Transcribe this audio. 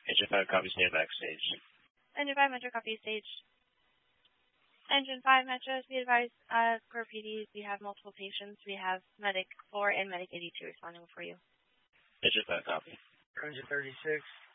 Engine 5, copy, stand backstage. Engine 5, Metro, copy, stage. Engine 5, Metro, be advised, for PDs, we have multiple patients. We have Medic 4 and Medic 82 responding for you. Engine 5, copy. Engine 36.